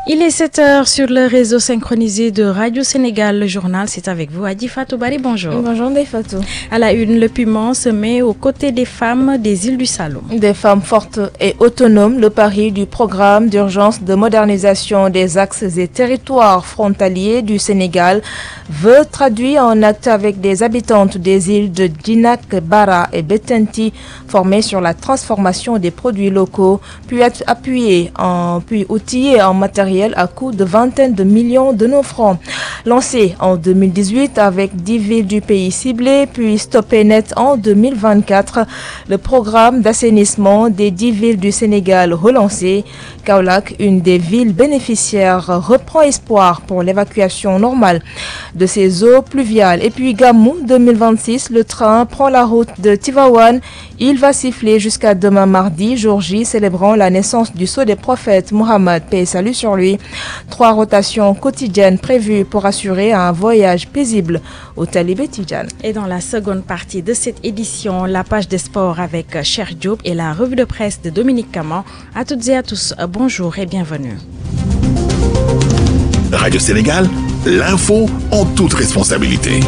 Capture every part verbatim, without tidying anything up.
Il est sept heures sur le réseau synchronisé de Radio Sénégal. Le journal, c'est avec vous. Adi Fatou Bari, bonjour. Bonjour, Ndeye Fatou. À la une, le piment se met aux côtés des femmes des îles du Saloum. Des femmes fortes et autonomes, le pari du programme d'urgence de modernisation des axes et territoires frontaliers du Sénégal veut traduire en acte avec des habitantes des îles de Djinak, Bara et Betenti formées sur la transformation des produits locaux, puis être appuyées en, puis outillées en matériel à coût de vingtaines de millions de nos francs. Lancé en deux mille dix-huit avec dix villes du pays ciblées, puis stoppé net en deux mille vingt-quatre, le programme d'assainissement des dix villes du Sénégal relancé. Kaolack, une des villes bénéficiaires, reprend espoir pour l'évacuation normale de ces eaux pluviales. Et puis Gamou deux mille vingt-six, le train prend la route de Tivaouane. Il va siffler jusqu'à demain mardi, jour J, célébrant la naissance du sceau des prophètes Mohammed, paix et salut sur lui. Trois rotations quotidiennes prévues pour assurer un voyage paisible au Talibé Tidjane. Et dans la seconde partie de cette édition, la page des sports avec Cher Diop et la revue de presse de Dominique Caman. À toutes et à tous, bonjour et bienvenue. Radio Sénégal, l'info en toute responsabilité.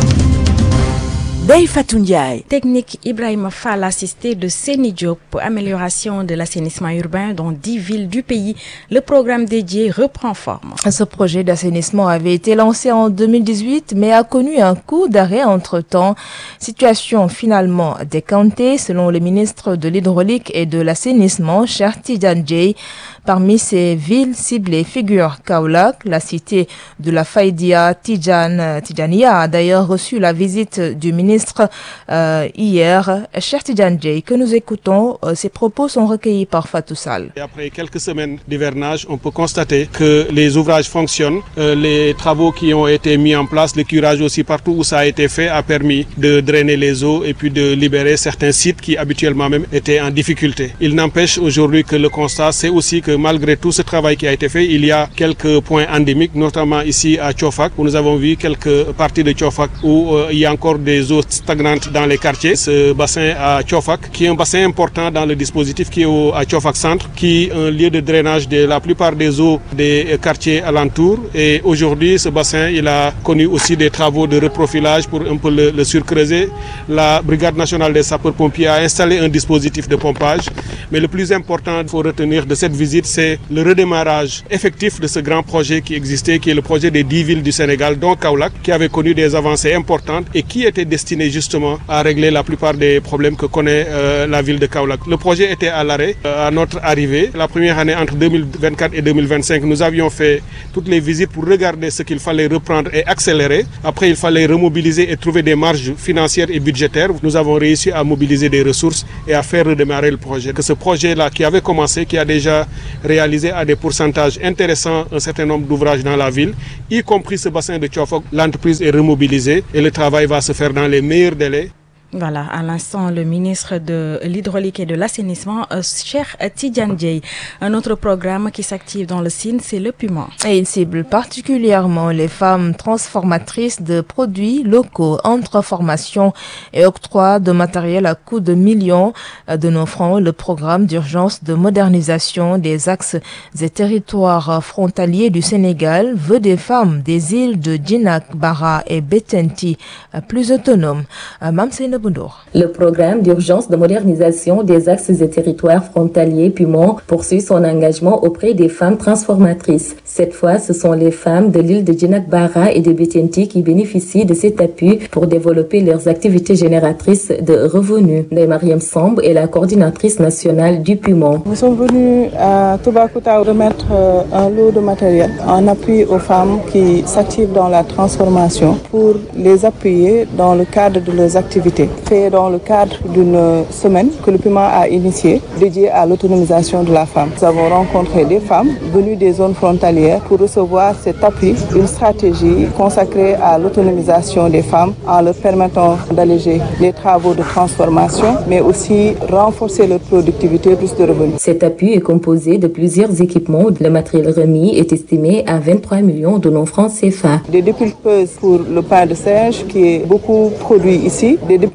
Ndeye Fatou Ndiaye. Technique Ibrahima Fall assisté de Seni Diop pour amélioration de l'assainissement urbain dans dix villes du pays. Le programme dédié reprend forme. Ce projet d'assainissement avait été lancé en deux mille dix-huit mais a connu un coup d'arrêt entre-temps. Situation finalement décantée selon le ministre de l'Hydraulique et de l'Assainissement, Cheikh Tidiane Dièye. Parmi ces villes ciblées figure Kaolack, la cité de la Faïdia Tidjane, Tidjania a d'ailleurs reçu la visite du ministre euh, hier. Cheikh Tidiane Dièye, que nous écoutons, euh, ses propos sont recueillis par Fatou Sall. Et après quelques semaines d'hivernage, on peut constater que les ouvrages fonctionnent. Euh, les travaux qui ont été mis en place, le curage aussi partout où ça a été fait, a permis de drainer les eaux et puis de libérer certains sites qui habituellement même étaient en difficulté. Il n'empêche aujourd'hui que le constat, c'est aussi que malgré tout ce travail qui a été fait, il y a quelques points endémiques, notamment ici à Tchofak, où nous avons vu quelques parties de Tchofak où euh, il y a encore des eaux stagnantes dans les quartiers. Ce bassin à Tchofak, qui est un bassin important dans le dispositif qui est au, à Tchofak Centre, qui est un lieu de drainage de la plupart des eaux des quartiers alentours. Et aujourd'hui, ce bassin, il a connu aussi des travaux de reprofilage pour un peu le, le surcreuser. La Brigade nationale des sapeurs-pompiers a installé un dispositif de pompage. Mais le plus important, il faut retenir de cette visite, c'est le redémarrage effectif de ce grand projet qui existait, qui est le projet des dix villes du Sénégal, dont Kaolack, qui avait connu des avancées importantes et qui était destiné justement à régler la plupart des problèmes que connaît euh, la ville de Kaolack. Le projet était à l'arrêt euh, à notre arrivée. La première année, entre deux mille vingt-quatre et deux mille vingt-cinq, nous avions fait toutes les visites pour regarder ce qu'il fallait reprendre et accélérer. Après, il fallait remobiliser et trouver des marges financières et budgétaires. Nous avons réussi à mobiliser des ressources et à faire redémarrer le projet. Que ce projet-là qui avait commencé, qui a déjà réalisé à des pourcentages intéressants un certain nombre d'ouvrages dans la ville, y compris ce bassin de Tchofok. L'entreprise est remobilisée et le travail va se faire dans les meilleurs délais. Voilà, à l'instant, le ministre de l'Hydraulique et de l'Assainissement, euh, Cheikh Tidiane Dièye. Un autre programme qui s'active dans le Sine, c'est le piment. Et il cible particulièrement les femmes transformatrices de produits locaux entre formation et octroi de matériel à coût de millions de nos francs. Le programme d'urgence de modernisation des axes et territoires frontaliers du Sénégal veut des femmes des îles de Djinak, Bara et Betenti plus autonomes. Mamsena Le programme d'urgence de modernisation des axes et territoires frontaliers Piment poursuit son engagement auprès des femmes transformatrices. Cette fois, ce sont les femmes de l'île de Djinak, Bara et de Betenti qui bénéficient de cet appui pour développer leurs activités génératrices de revenus. Ndeye Mariam Samb est la coordinatrice nationale du Piment. Nous sommes venus à Toubacouta remettre un lot de matériel en appui aux femmes qui s'activent dans la transformation pour les appuyer dans le cadre de leurs activités. Fait dans le cadre d'une semaine que le Piment a initiée dédiée à l'autonomisation de la femme. Nous avons rencontré des femmes venues des zones frontalières pour recevoir cet appui, une stratégie consacrée à l'autonomisation des femmes en leur permettant d'alléger les travaux de transformation, mais aussi renforcer leur productivité plus de revenus. Cet appui est composé de plusieurs équipements. Le matériel remis est estimé à vingt-trois millions de nos francs C F A. Des dépulpeuses pour le pain de singe qui est beaucoup produit ici, des dépulpeuses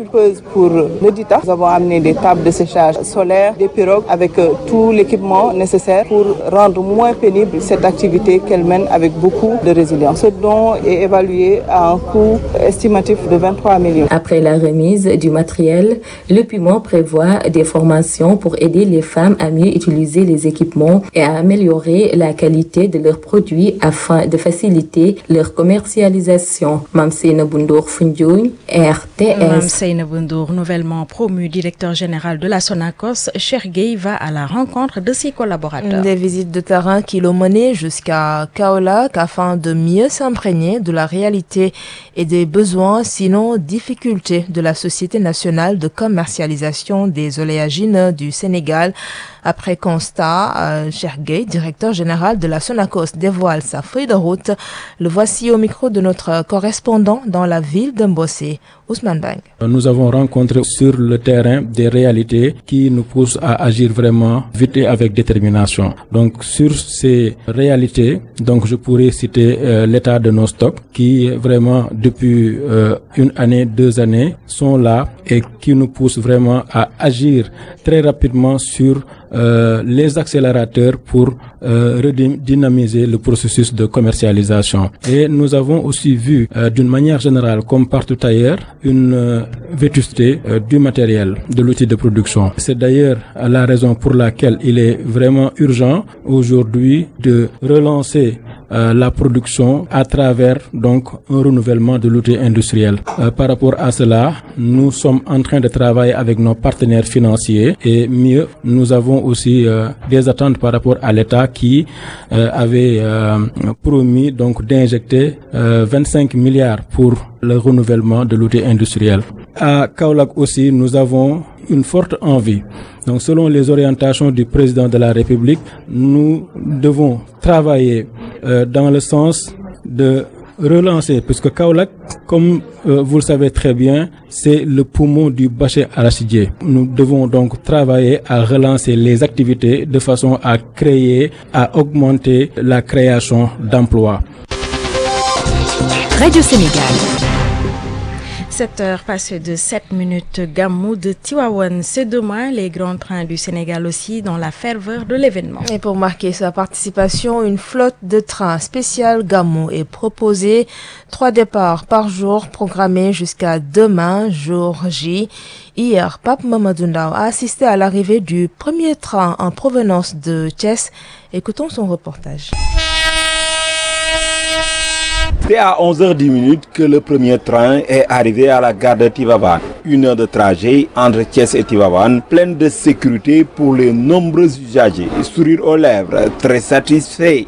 pulpeuse pour le DITA. Nous avons amené des tables de séchage solaire, des pirogues avec euh, tout l'équipement nécessaire pour rendre moins pénible cette activité qu'elle mène avec beaucoup de résilience. Ce don est évalué à un coût estimatif de vingt-trois millions. Après la remise du matériel, le Pumon prévoit des formations pour aider les femmes à mieux utiliser les équipements et à améliorer la qualité de leurs produits afin de faciliter leur commercialisation. Mame Seynabou Ndour Foundiougne, R T S. Mame Seynabou Ndour, nouvellement promu directeur général de la Sonacos, Cheikh Gueye va à la rencontre de ses collaborateurs. Des visites de terrain qui l'ont mené jusqu'à Kaolack afin de mieux s'imprégner de la réalité et des besoins, sinon difficultés, de la Société nationale de commercialisation des oléagineux du Sénégal. Après constat, euh, Cheikh Gueye, directeur général de la Sonacos, dévoile sa feuille de route. Le voici au micro de notre correspondant dans la ville de Mbossé, Ousmane Bang. Nous avons rencontré sur le terrain des réalités qui nous poussent à agir vraiment vite et avec détermination. Donc sur ces réalités, donc je pourrais citer euh, l'état de nos stocks qui vraiment depuis euh, une année, deux années sont là et qui nous poussent vraiment à agir très rapidement sur Euh, les accélérateurs pour euh, redynamiser le processus de commercialisation. Et nous avons aussi vu euh, d'une manière générale, comme partout ailleurs, une euh, vétusté euh, du matériel, de l'outil de production. C'est d'ailleurs la raison pour laquelle il est vraiment urgent aujourd'hui de relancer euh, la production à travers donc un renouvellement de l'outil industriel. Euh, par rapport à cela, nous sommes en train de travailler avec nos partenaires financiers et mieux, nous avons aussi euh, des attentes par rapport à l'État qui euh, avait euh, promis donc d'injecter euh, vingt-cinq milliards pour le renouvellement de l'outil industriel. À Kaolack aussi, nous avons une forte envie. Donc, selon les orientations du président de la République, nous devons travailler euh, dans le sens de relancer, puisque Kaolack, comme euh, vous le savez très bien, c'est le poumon du bâcher arachidier. Nous devons donc travailler à relancer les activités de façon à créer, à augmenter la création d'emplois. Radio Sénégal. sept heures passées de sept minutes, Gamou de Tivaouane. C'est demain, les grands trains du Sénégal aussi dans la ferveur de l'événement. Et pour marquer sa participation, une flotte de trains spécial Gamou est proposée. Trois départs par jour programmés jusqu'à demain, jour J. Hier, Pape Mamadou Ndaw a assisté à l'arrivée du premier train en provenance de Thiès. Écoutons son reportage. C'est à onze heures dix que le premier train est arrivé à la gare de Tivaouane. Une heure de trajet entre Thiès et Tivaouane, pleine de sécurité pour les nombreux usagers. Sourire aux lèvres, très satisfait.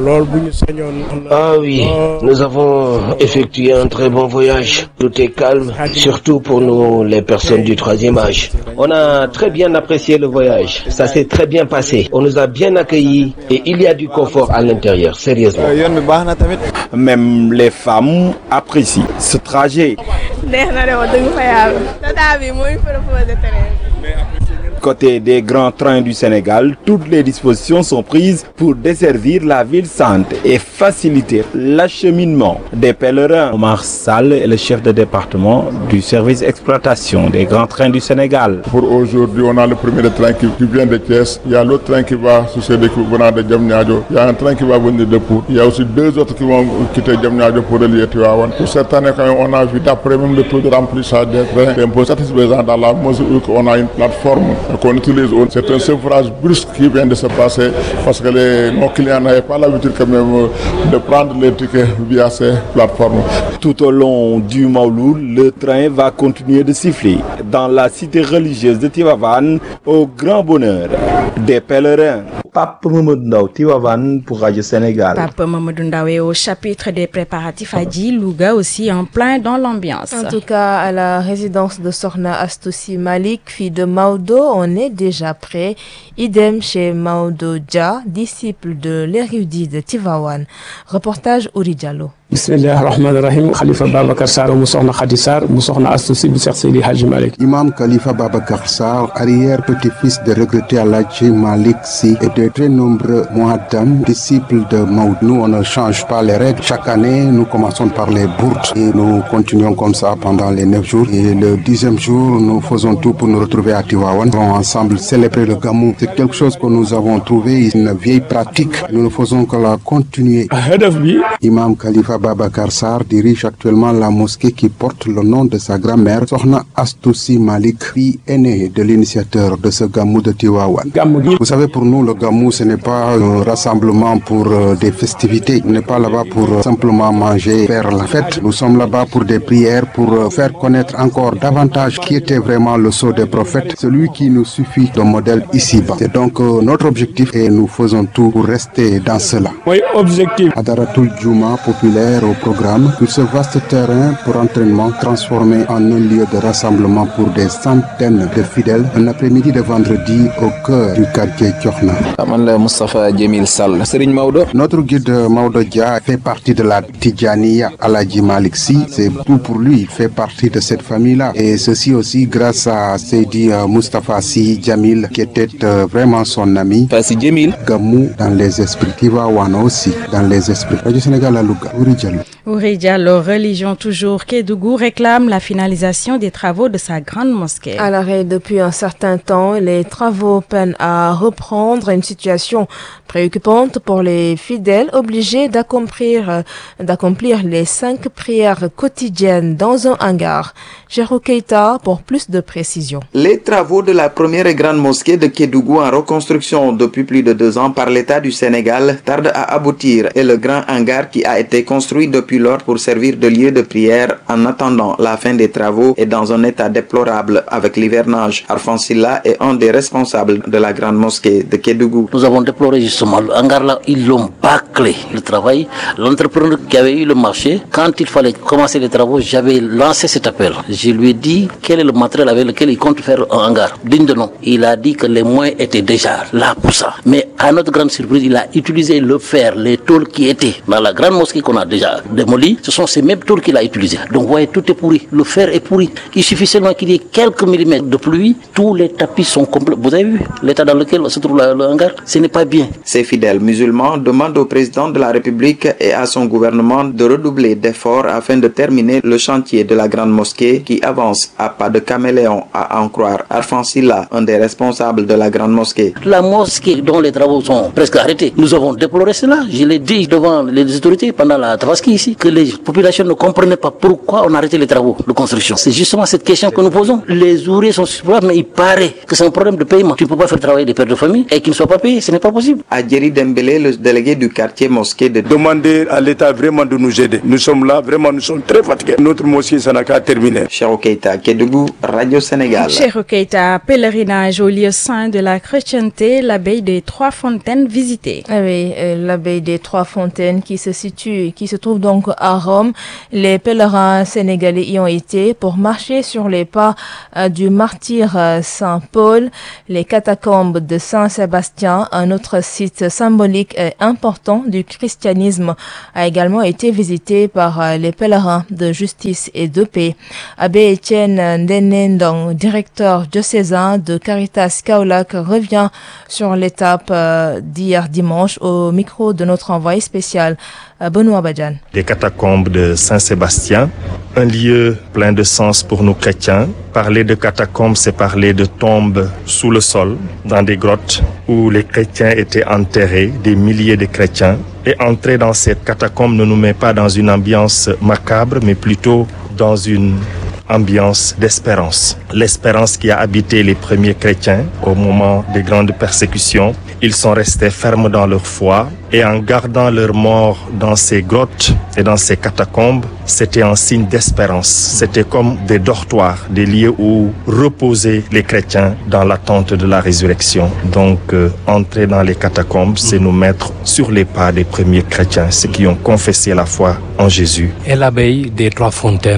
Ah oui, nous avons effectué un très bon voyage. Tout est calme, surtout pour nous, les personnes du troisième âge. On a très bien apprécié le voyage. Ça s'est très bien passé. On nous a bien accueillis et il y a du confort à l'intérieur, sérieusement. Même les femmes apprécient ce trajet. Côté des grands trains du Sénégal, toutes les dispositions sont prises pour desservir la ville sainte et faciliter l'acheminement des pèlerins. Omar Sall est le chef de département du service exploitation des grands trains du Sénégal. Pour aujourd'hui, on a le premier train qui, qui vient de Thiès, il y a l'autre train qui va succéder venant de Diamniadio, il y a un train qui va venir de Pout, il y a aussi deux autres qui vont quitter Diamniadio pour relier Tivaouane. Pour cette année, quand on a vu d'après même le taux de remplissage des trains, c'est un peu satisfaisant dans la mesure où on a une plateforme qu'on utilise. C'est un sevrage brusque qui vient de se passer parce que les, nos clients n'avaient pas l'habitude quand même de prendre les tickets via ces plateformes. Tout au long du Maouloud, le train va continuer de siffler dans la cité religieuse de Tivaouane au grand bonheur des pèlerins. Pape Mamadou Ndaw, Tivaouane pour Radio Sénégal. Pape Mamadou Ndaw est au chapitre des préparatifs à Dji, Louga aussi en plein dans l'ambiance. En tout cas, à la résidence de Sorna Astoussi Malik, fille de Maodo, on est déjà prêt. Idem chez Maodo Dia, disciple de l'érudit de Tivaouane. Reportage Ouri Diallo. bismillahi rahmani rahim Khalifa Babacar Sarr mu soxna Khady Sarr mu soxna Astou Sy bu Cheikh Seydi Hadji Malick. Imam Khalifa Babacar Sarr, arrière-petit-fils de regretté Alhaji Malick Sy et de très nombreux muaddam, disciples de Maodo. Nous, on ne change pas les règles. Chaque année, nous commençons par les bourdes et nous continuons comme ça pendant les neuf jours. Et le dixième jour, nous faisons tout pour nous retrouver à Tivaouane. Nous allons ensemble célébrer le Gamou. C'est quelque chose que nous avons trouvé, une vieille pratique. Nous ne faisons que la continuer. Imam Khalifa Babacar Sarr dirige actuellement la mosquée qui porte le nom de sa grand-mère, Sokhna Astou Sy Malick, fille aînée de l'initiateur de ce Gamou de Tivaouane. Vous savez, pour nous, le Gamou, ce n'est pas un rassemblement pour euh, des festivités. On n'est pas là-bas pour euh, simplement manger, faire la fête. Nous sommes là-bas pour des prières, pour euh, faire connaître encore davantage qui était vraiment le sceau des prophètes, celui qui nous suffit de modèle ici-bas. C'est donc euh, notre objectif et nous faisons tout pour rester dans cela. Oui, objectif. Adaratul Juma populaire au programme sur ce vaste terrain pour entraînement transformé en un lieu de rassemblement pour des centaines de fidèles. Un après-midi de vendredi au cœur du quartier Tchokna. Notre guide Maodo Dia fait partie de la Tidjaniya Alhaji Malick Sy. C'est tout pour lui. Il fait partie de cette famille-là. Et ceci aussi grâce à Seydi Moustapha Sy Djamil qui était euh, vraiment son ami. Gamou dans les esprits. Tivaouane aussi dans les esprits. Radio Sénégal à Louga. Ouri Diallo, religion toujours. Kédougou réclame la finalisation des travaux de sa grande mosquée. À l'arrêt depuis un certain temps, les travaux peinent à reprendre, une situation préoccupante pour les fidèles obligés d'accomplir, d'accomplir les cinq prières quotidiennes dans un hangar. Jérôme Keita pour plus de précisions. Les travaux de la première grande mosquée de Kédougou en reconstruction depuis plus de deux ans par l'État du Sénégal tardent à aboutir et le grand hangar qui a été construit depuis lors pour servir de lieu de prière en attendant la fin des travaux est dans un état déplorable avec l'hivernage. Arfan Silla est un des responsables de la grande mosquée de Kédougou. Nous avons déploré justement le hangar là, ils l'ont bâclé le travail. L'entrepreneur qui avait eu le marché, quand il fallait commencer les travaux, j'avais lancé cet appel. Je lui ai dit quel est le matériel avec lequel il compte faire un hangar digne de nom. Il a dit que les moyens étaient déjà là pour ça. Mais à notre grande surprise, il a utilisé le fer, les tôles qui étaient dans la grande mosquée qu'on a déjà démolie. Ce sont ces mêmes tôles qu'il a utilisées. Donc vous voyez, tout est pourri. Le fer est pourri. Il suffit seulement qu'il y ait quelques millimètres de pluie. Tous les tapis sont complets. Vous avez vu l'état dans lequel se trouve le hangar? Ce n'est pas bien. Ces fidèles musulmans demandent au président de la République et à son gouvernement de redoubler d'efforts afin de terminer le chantier de la grande mosquée qui avance à pas de caméléon, à en croire Arfan Silla, un des responsables de la grande mosquée. La mosquée dont les travaux sont presque arrêtés, nous avons déploré cela. Je l'ai dit devant les autorités pendant la Tabaski ici, que les populations ne comprenaient pas pourquoi on a arrêté les travaux de construction. C'est justement cette question que nous posons. Les ouvriers sont sur mais il paraît que c'est un problème de paiement. Tu ne peux pas faire travailler des pères de famille et qu'ils ne soient pas payés, ce n'est pas possible. Adjeri Dembélé, le délégué du quartier mosquée de... Demander à l'État vraiment de nous aider. Nous sommes là, vraiment, nous sommes très fatigués. Notre mosquée, ça n'a qu'à terminer. Cheikh Keita, Kédougou, Radio Sénégal. Cheikh Keita, pèlerinage au lieu saint de la chrétienté, l'abbaye des Trois Fontaines visitée. Ah oui, euh, l'abbaye des Trois Fontaines qui se situe, qui se trouve donc à Rome. Les pèlerins sénégalais y ont été pour marcher sur les pas euh, du martyr euh, Saint Paul, les catacombes de Saint-Sébastien, un autre site symbolique et important du christianisme, a également été visité par euh, les pèlerins de justice et de paix. Abbé Etienne Ndenendong, directeur diocésain de Caritas Kaolack, revient sur l'étape euh, d'hier dimanche au micro de notre envoyé spécial Benoît Badian. Les catacombes de Saint-Sébastien, un lieu plein de sens pour nous chrétiens. Parler de catacombes, c'est parler de tombes sous le sol, dans des grottes où les chrétiens étaient enterrés, des milliers de chrétiens. Et entrer dans cette catacombe ne nous met pas dans une ambiance macabre, mais plutôt dans une ambiance d'espérance. L'espérance qui a habité les premiers chrétiens au moment des grandes persécutions. Ils sont restés fermes dans leur foi et en gardant leur mort dans ces grottes et dans ces catacombes, c'était un signe d'espérance. C'était comme des dortoirs, des lieux où reposaient les chrétiens dans l'attente de la résurrection. Donc, euh, entrer dans les catacombes, c'est nous mettre sur les pas des premiers chrétiens, ceux qui ont confessé la foi en Jésus. Et l'abbaye des Trois Fontaines?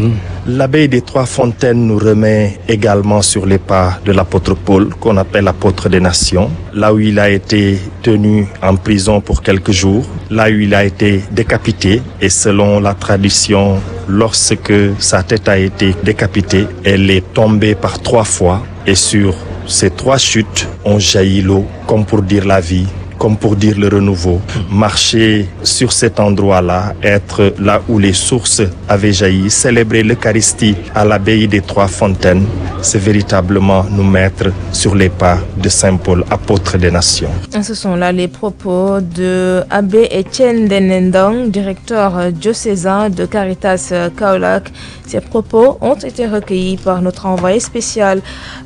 L'abbaye des Trois Fontaines nous remet également sur les pas de l'apôtre Paul, qu'on appelle l'apôtre des nations, là où il a été tenu en prison pour quelques jours, là où il a été décapité, et selon la tradition, lorsque sa tête a été décapitée, elle est tombée par trois fois, et sur ces trois chutes ont jailli l'eau, comme pour dire la vie, comme pour dire le renouveau. Marcher sur cet endroit-là, être là où les sources avaient jailli, célébrer l'Eucharistie à l'abbaye des Trois Fontaines, c'est véritablement nous mettre sur les pas de Saint Paul, apôtre des nations. Ce sont là les propos de Abbé Etienne Denendang, directeur diocésain de Caritas Kaolack. Ces propos ont été recueillis par notre envoyé spécial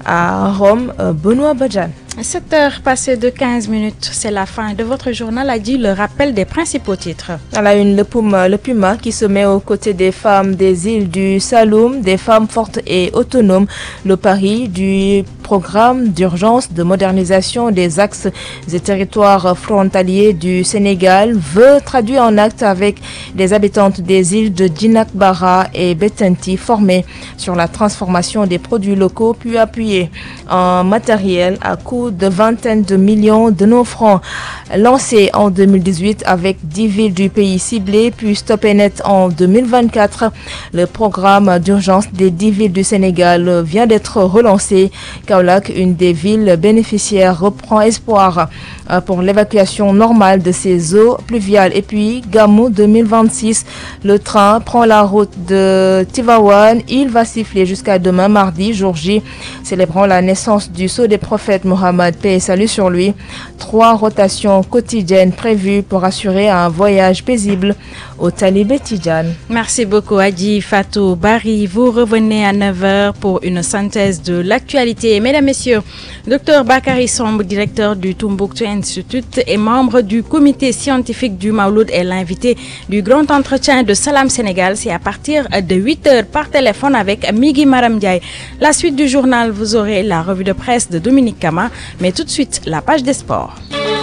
à Rome, Benoît Badjan. sept heures passées de quinze minutes, c'est la fin de votre journal, a dit le rappel des principaux titres. À la une, le Puma, le Puma qui se met aux côtés des femmes des îles du Saloum, des femmes fortes et autonomes. Le pari du programme d'urgence de modernisation des axes et territoires frontaliers du Sénégal veut traduire en acte avec des habitantes des îles de Djinak Bara et Betenti formées sur la transformation des produits locaux puis appuyées en matériel à coût de vingtaines de millions de nos francs. Lancé en deux mille dix-huit avec dix villes du pays ciblées puis Stop et Net en deux mille vingt-quatre, le programme d'urgence des dix villes du Sénégal vient d'être relancé. Kaolack, une des villes bénéficiaires, reprend espoir pour l'évacuation normale de ses eaux pluviales. Et puis, Gamou deux mille vingt-six, le train prend la route de Tivaouane. Il va siffler jusqu'à demain, mardi, jour J, célébrant la naissance du sceau des prophètes Mohammed, paix et salut sur lui. Trois rotations quotidiennes prévues pour assurer un voyage paisible au Talibé Tidjane. Merci beaucoup, Adi Fatou Bari. Vous revenez à neuf heures pour une synthèse de l'actualité. Mesdames, Messieurs, Docteur Bakary Somb, directeur du Tombouctou Institute et membre du comité scientifique du Mauloud, est l'invité du grand entretien de Salam Sénégal. C'est à partir de huit heures par téléphone avec Migui Maram Ndiaye. La suite du journal, vous aurez la revue de presse de Dominique Kama, mais tout de suite, la page des sports.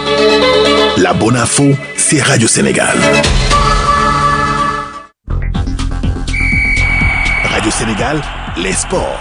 La bonne info, c'est Radio Sénégal. Radio Sénégal, les sports.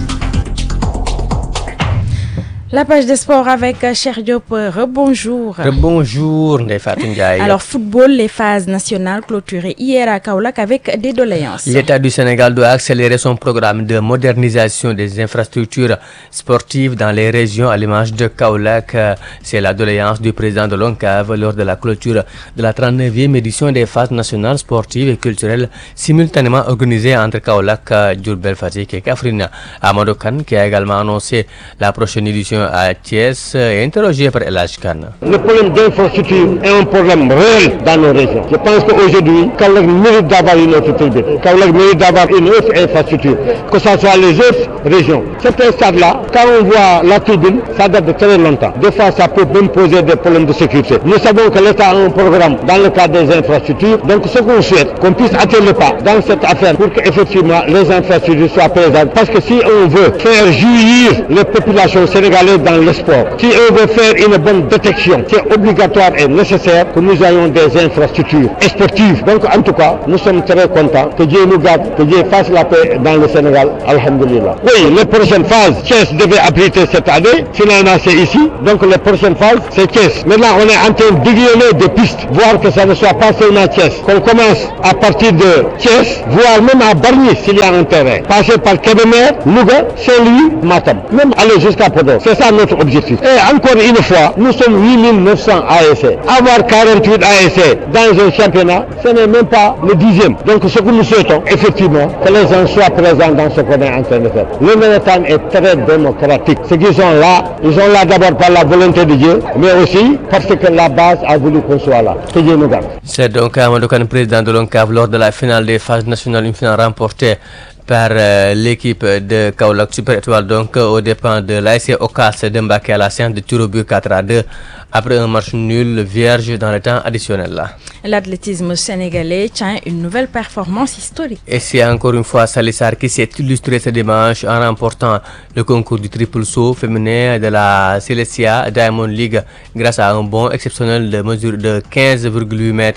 La page des sports avec Cheikh Diop. Rebonjour. Rebonjour, Ndeye Fatou Ndiaye. Alors, football, les phases nationales clôturées hier à Kaolack avec des doléances. L'État du Sénégal doit accélérer son programme de modernisation des infrastructures sportives dans les régions à l'image de Kaolack. C'est la doléance du président de l'ONCAV lors de la clôture de la trente-neuvième édition des phases nationales sportives et culturelles simultanément organisées entre Kaolack, Diourbel, Fatick et Kaffrine. Amadou Kane, qui a également annoncé la prochaine édition à Thiès, est interrogé par El Hadj Kane. Le problème d'infrastructure est un problème réel dans nos régions. Je pense qu'aujourd'hui, Kaolack mérite d'avoir une autre tribune. Kaolack mérite d'avoir une autre infrastructure, que ce soit les autres régions. Certains stades-là, quand on voit la tribune, ça date de très longtemps. Des fois, ça peut même poser des problèmes de sécurité. Nous savons que l'État a un programme dans le cadre des infrastructures. Donc, ce qu'on souhaite, qu'on puisse atteindre le pas dans cette affaire pour qu'effectivement les infrastructures soient présentes. Parce que si on veut faire jouir les populations sénégalaises dans le sport, si on veut faire une bonne détection, c'est obligatoire et nécessaire que nous ayons des infrastructures sportives. Donc en tout cas, nous sommes très contents que Dieu nous garde, que Dieu fasse la paix dans le Sénégal. Alhamdulillah. Oui, les prochaines phases, Thiès devait abriter cette année. Finalement, c'est ici. Donc les prochaines phases, c'est Thiès. Maintenant, on est en train d'aiguillonner des pistes, voir que ça ne soit pas seulement Thiès. Qu'on commence à partir de Thiès, voire même à Bargny s'il y a un terrain. Passer par Kébémer, Louga, Saint-Louis, Matam. Même aller jusqu'à Podor. C'est ça notre objectif. Et encore une fois, nous sommes huit mille neuf cents A S C. Avoir quarante-huit A S C dans un championnat, ce n'est même pas le dixième. Donc ce que nous souhaitons, effectivement, que les gens soient présents dans ce qu'on est en train de faire. Le Manhattan est très démocratique. Ceux qui sont là, ils sont là d'abord par la volonté de Dieu, mais aussi parce que la base a voulu qu'on soit là. Que Dieu nous garde. C'est donc Amadou Kane, président de l'ONCAV, lors de la finale des phases nationales, une finale remportée par euh, l'équipe de Kaolack Super Étoile, donc euh, aux dépens de l'A S C Ocas de Mbacké à la séance de tir au but quatre à deux après un match nul vierge dans le temps additionnel. Là. L'athlétisme sénégalais tient une nouvelle performance historique. Et c'est encore une fois Salissar qui s'est illustré ce dimanche en remportant le concours du triple saut féminin de la Celestia Diamond League grâce à un bond exceptionnel de mesure de quinze virgule huit mètres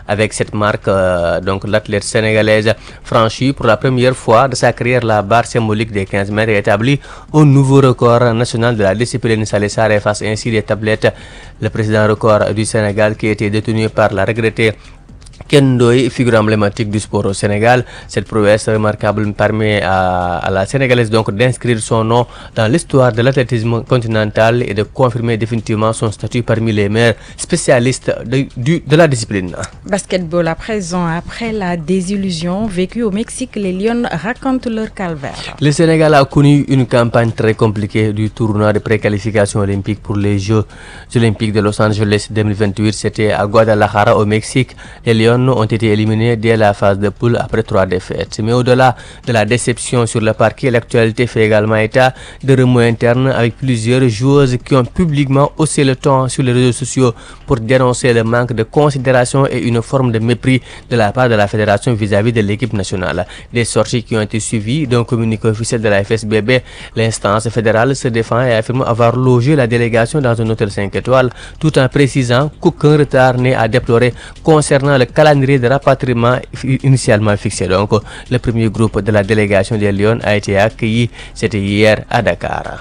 Avec cette marque, euh, donc l'athlète sénégalaise franchit pour la première fois de sa carrière la barre symbolique des quinze mètres et établit un nouveau record national de la discipline. Saleh Sarr efface ainsi les tablettes. Le président record du Sénégal qui était détenu par la regrettée Ken Ndoye, figure emblématique du sport au Sénégal. Cette prouesse remarquable permet à, à la Sénégalaise donc d'inscrire son nom dans l'histoire de l'athlétisme continental et de confirmer définitivement son statut parmi les meilleurs spécialistes de, du, de la discipline. Basketball à présent, après la désillusion vécue au Mexique, les Lions racontent leur calvaire. Le Sénégal a connu une campagne très compliquée du tournoi de préqualification olympique pour les Jeux olympiques de Los Angeles deux mille vingt-huit. C'était à Guadalajara au Mexique. Les Lions ont été éliminés dès la phase de poule après trois défaites. Mais au-delà de la déception sur le parquet, l'actualité fait également état de remous internes avec plusieurs joueuses qui ont publiquement haussé le ton sur les réseaux sociaux pour dénoncer le manque de considération et une forme de mépris de la part de la fédération vis-à-vis de l'équipe nationale. Des sorties qui ont été suivies d'un communiqué officiel de la F S B B. L'instance fédérale se défend et affirme avoir logé la délégation dans un hôtel cinq étoiles tout en précisant qu'aucun retard n'est à déplorer concernant le calendrier de rapatriement initialement fixé. Donc, le premier groupe de la délégation des Lions a été accueilli, c'était hier à Dakar.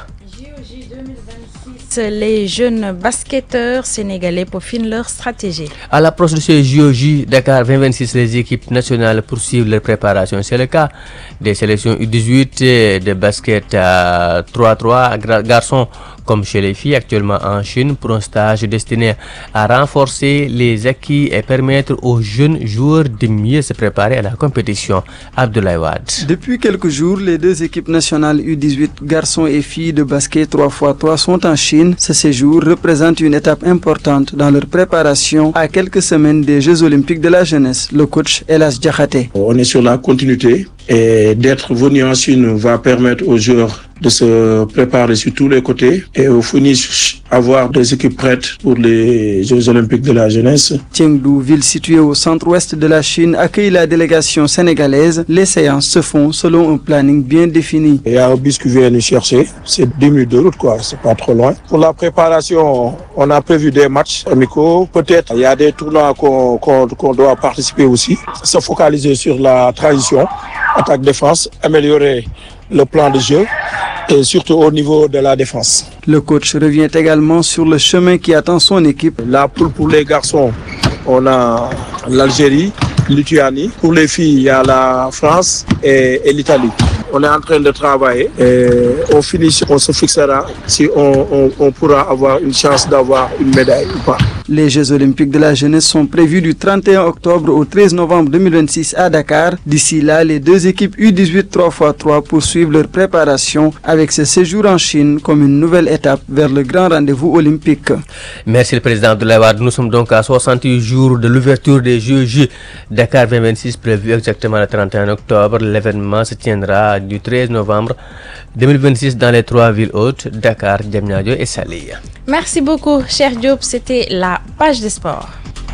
Les jeunes basketteurs sénégalais peaufinent leur stratégie. À l'approche de ces J O J Dakar vingt vingt-six, les équipes nationales poursuivent leur préparation. C'est le cas des sélections U dix-huit de basket à trois trois garçons comme chez les filles actuellement en Chine pour un stage destiné à renforcer les acquis et permettre aux jeunes joueurs de mieux se préparer à la compétition. Abdoulaye Wade. Depuis quelques jours, les deux équipes nationales U dix-huit garçons et filles de basket trois par trois sont en Chine. Ce séjour représente une étape importante dans leur préparation à quelques semaines des Jeux olympiques de la jeunesse. Le coach Elas Diakhaté. On est sur la continuité et d'être venu en Chine va permettre aux joueurs de se préparer sur tous les côtés et au finish avoir des équipes prêtes pour les Jeux olympiques de la jeunesse. Chengdu, ville située au centre-ouest de la Chine, accueille la délégation sénégalaise. Les séances se font selon un planning bien défini. Il y a un bus qui vient nous chercher, c'est dix minutes de route quoi, c'est pas trop loin. Pour la préparation, on a prévu des matchs amicaux, peut-être il y a des tournois qu'on qu'on, qu'on doit participer aussi. Se focaliser sur la transition, attaque-défense, améliorer le plan de jeu et surtout au niveau de la défense. Le coach revient également sur le chemin qui attend son équipe. La poule pour les garçons, on a l'Algérie, Lituanie. Pour les filles, il y a la France et, et l'Italie. On est en train de travailler et au finish, on se fixera si on, on, on pourra avoir une chance d'avoir une médaille ou pas. Les Jeux olympiques de la jeunesse sont prévus du trente et un octobre au treize novembre deux mille vingt-six à Dakar. D'ici là, les deux équipes U dix-huit trois par trois poursuivent leur préparation avec ce séjour en Chine comme une nouvelle étape vers le grand rendez-vous olympique. Merci le président de l'A W A D. Nous sommes donc à soixante-huit jours de l'ouverture des Jeux J Dakar vingt vingt-six prévu exactement le trente et un octobre. L'événement se tiendra du treize novembre deux mille vingt-six dans les trois villes hôtes, Dakar, Diamniadio et Saly. Merci beaucoup, cher Diop. C'était la page des sports.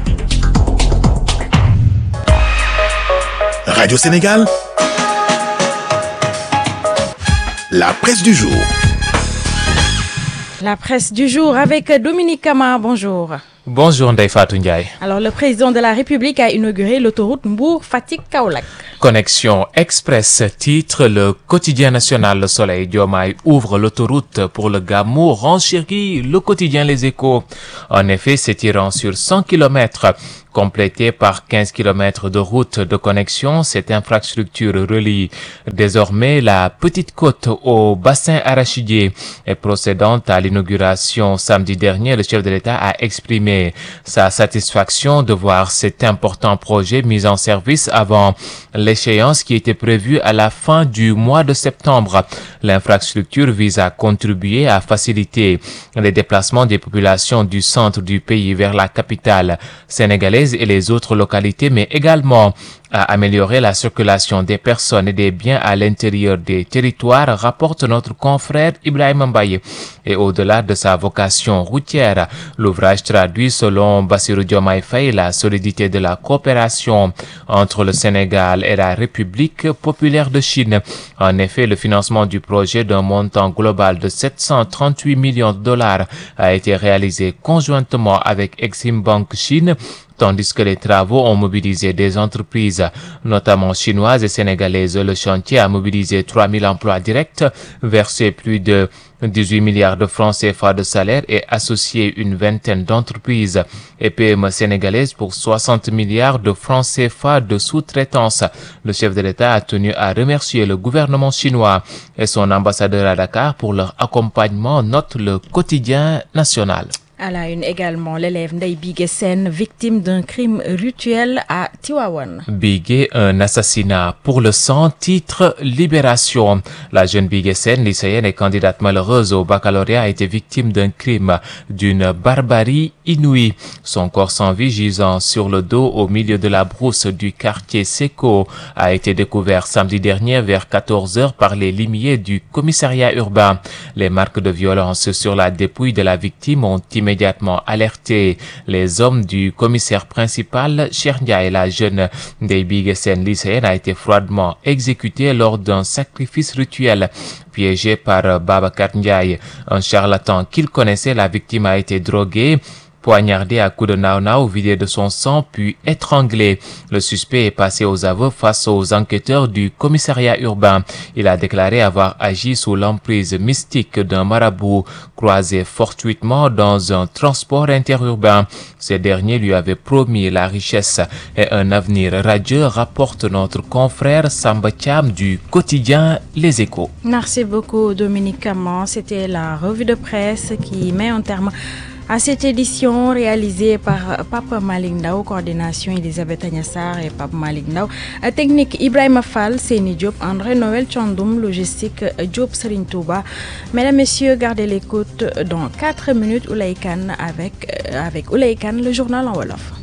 Radio Sénégal, la presse du jour. La presse du jour avec Dominique Kama. Bonjour. Bonjour Ndeye Fatou Ndiaye. Alors, le président de la République a inauguré l'autoroute Mbour-Fatick-Kaolack. Connexion express, titre le quotidien national Le Soleil. Diomaye ouvre l'autoroute pour le Gamou, renchérit le quotidien Les Échos. En effet, s'étirant sur cent kilomètres, complétée par quinze kilomètres de route de connexion, cette infrastructure relie désormais la Petite Côte au bassin arachidier. Et procédant à l'inauguration samedi dernier, le chef de l'État a exprimé sa satisfaction de voir cet important projet mis en service avant l'échéance qui était prévue à la fin du mois de septembre. L'infrastructure vise à contribuer à faciliter les déplacements des populations du centre du pays vers la capitale sénégalaise et les autres localités, mais également à améliorer la circulation des personnes et des biens à l'intérieur des territoires, rapporte notre confrère Ibrahim Mbaye. Et au-delà de sa vocation routière, l'ouvrage traduit selon Bassirou Diomaye Faye la solidité de la coopération entre le Sénégal et la République populaire de Chine. En effet, le financement du projet d'un montant global de sept cent trente-huit millions de dollars a été réalisé conjointement avec Exim Bank Chine, tandis que les travaux ont mobilisé des entreprises, notamment chinoises et sénégalaises. Le chantier a mobilisé trois mille emplois directs, versé plus de dix-huit milliards de francs C F A de salaire et associé une vingtaine d'entreprises et P M E sénégalaises pour soixante milliards de francs C F A de sous-traitance. Le chef de l'État a tenu à remercier le gouvernement chinois et son ambassadeur à Dakar pour leur accompagnement, note le quotidien national. À la une également, l'élève Ndeye Bigué Sène, victime d'un crime rituel à Tivaouane. Bigué, un assassinat pour le sang, titre Libération. La jeune Bigué Sène, lycéenne et candidate malheureuse au baccalauréat, a été victime d'un crime, d'une barbarie inouïe. Son corps sans vie gisant sur le dos au milieu de la brousse du quartier Seco a été découvert samedi dernier vers quatorze heures par les limiers du commissariat urbain. Les marques de violence sur la dépouille de la victime ont immédiatement alerté les hommes du commissaire principal. Cheikh Ndiaye, la jeune Ndeye Bigué Sène lycéenne, a été froidement exécutée lors d'un sacrifice rituel. Piégé par Babacar Ndiaye, un charlatan qu'il connaissait, la victime a été droguée, poignardé à coups de nao-nao, vidé de son sang, puis étranglé. Le suspect est passé aux aveux face aux enquêteurs du commissariat urbain. Il a déclaré avoir agi sous l'emprise mystique d'un marabout croisé fortuitement dans un transport interurbain. Ces derniers lui avaient promis la richesse et un avenir radieux, rapporte notre confrère Samba Thiam du quotidien Les Échos. Merci beaucoup Dominique Caman. C'était la revue de presse qui met un terme à cette édition réalisée par Papa Malick Ndao, coordination Elisabeth Agnassar et Papa Malick Ndao, technique Ibrahima Fall, Seni Diop, André Noël Tchandoum, logistique Diop Serigne Touba. Mesdames, Messieurs, gardez l'écoute dans quatre minutes Oulaye Kane avec, avec Oulaye Kane, le journal en Wolof.